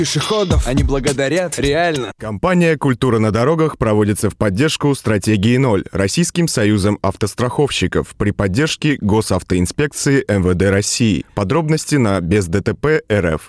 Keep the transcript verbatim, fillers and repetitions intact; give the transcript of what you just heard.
пешеходов. Они благодарят, реально. Компания «Культура на дорогах» проводится в поддержку стратегии ноль Российским союзом автостраховщиков при поддержке Госавтоинспекции эм вэ дэ России. Подробности на без дэ тэ пэ точка эр эф.